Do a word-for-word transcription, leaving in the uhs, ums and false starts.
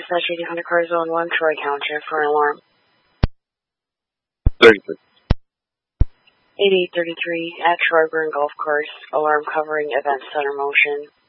dispatch eighty Honda Car Zone one, Troy Township for an alarm. thirty-six. eighty-eight thirty-three at Troy Burn Golf Course, alarm covering event center motion.